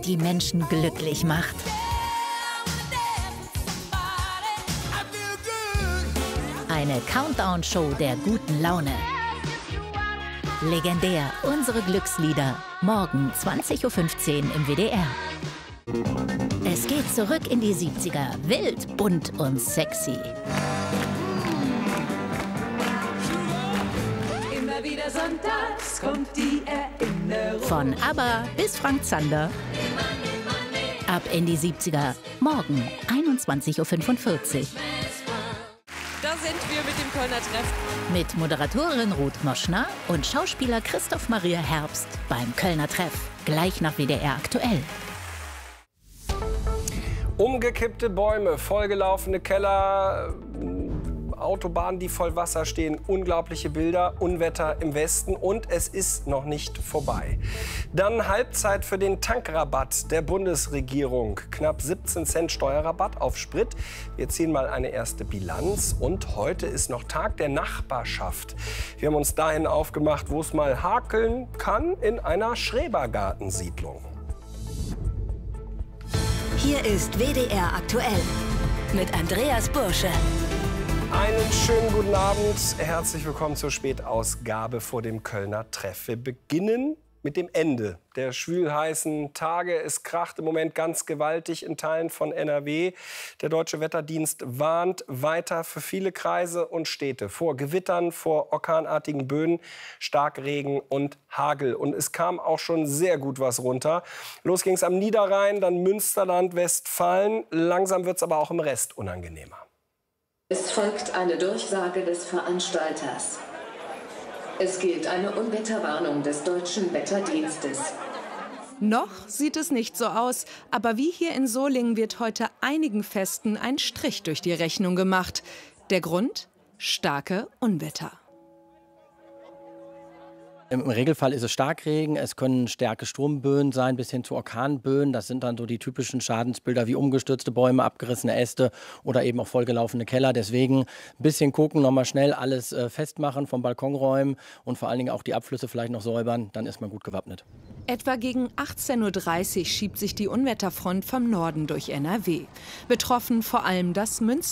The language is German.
die Menschen glücklich macht. Eine Countdown-Show der guten Laune. Legendär, unsere Glückslieder. Morgen 20:15 Uhr im WDR. Es geht zurück in die 70er. Wild, bunt und sexy. Immer wieder sonntags kommt die Erinnerung. Von ABBA bis Frank Zander. Ab in die 70er. Morgen 21:45 Uhr. Da sind wir mit dem Kölner Treff. Mit Moderatorin Ruth Moschner und Schauspieler Christoph Maria Herbst beim Kölner Treff. Gleich nach WDR aktuell. Umgekippte Bäume, vollgelaufene Keller, Autobahnen, die voll Wasser stehen, unglaubliche Bilder, Unwetter im Westen und es ist noch nicht vorbei. Dann Halbzeit für den Tankrabatt der Bundesregierung. Knapp 17 Cent Steuerrabatt auf Sprit. Wir ziehen mal eine erste Bilanz und heute ist noch Tag der Nachbarschaft. Wir haben uns dahin aufgemacht, wo es mal hakeln kann, in einer Schrebergartensiedlung. Hier ist WDR aktuell mit Andreas Bursche. Einen schönen guten Abend. Herzlich willkommen zur Spätausgabe vor dem Kölner Treff. Wir beginnen mit dem Ende der schwülheißen Tage. Es kracht im Moment ganz gewaltig in Teilen von NRW. Der Deutsche Wetterdienst warnt weiter für viele Kreise und Städte vor Gewittern, vor orkanartigen Böen, Starkregen und Hagel. Und es kam auch schon sehr gut was runter. Los ging es am Niederrhein, dann Münsterland, Westfalen. Langsam wird es aber auch im Rest unangenehmer. Es folgt eine Durchsage des Veranstalters. Es gilt eine Unwetterwarnung des Deutschen Wetterdienstes. Noch sieht es nicht so aus, aber wie hier in Solingen wird heute einigen Festen ein Strich durch die Rechnung gemacht. Der Grund? Starke Unwetter. Im Regelfall ist es Starkregen, es können starke Sturmböen sein, bis hin zu Orkanböen. Das sind dann so die typischen Schadensbilder wie umgestürzte Bäume, abgerissene Äste oder eben auch vollgelaufene Keller. Deswegen ein bisschen gucken, nochmal schnell alles festmachen, vom Balkon räumen und vor allen Dingen auch die Abflüsse vielleicht noch säubern, dann ist man gut gewappnet. Etwa gegen 18:30 Uhr schiebt sich die Unwetterfront vom Norden durch NRW. Betroffen vor allem das Münsterland.